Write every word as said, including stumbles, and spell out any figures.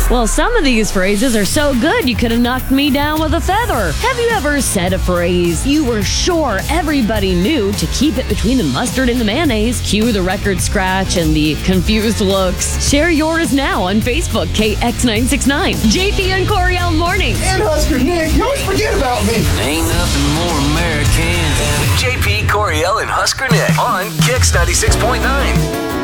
Well, some of these phrases are so good you could have knocked me down with a feather. Have you ever said a phrase you were sure everybody knew to keep it between the mustard and the mayonnaise? Cue the record scratch and the confused looks. Share yours now on Facebook, K X nine six nine. J P and Coriel Mornings. And Husker Nick, you always forget about me. Ain't nothing more American than J P, Coriel, and Husker Nick on Kicks ninety-six point nine.